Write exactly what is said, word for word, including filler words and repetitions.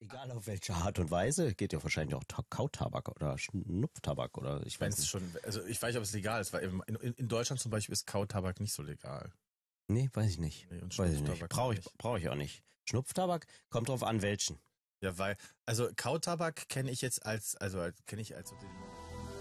Egal auf welche Art und Weise, geht ja wahrscheinlich auch Ta- Kautabak oder Schnupftabak oder ich weiß Wenn es nicht. schon, also ich weiß nicht, ob es legal ist, weil in, in, in Deutschland zum Beispiel ist Kautabak nicht so legal. Nee, weiß ich nicht. Nee, und Weiß ich nicht. Schnupftabak Brauche ich, nicht. brauche ich auch nicht. Schnupftabak kommt drauf an, welchen. Ja, weil, also Kautabak kenne ich jetzt als, also als, kenne ich als so den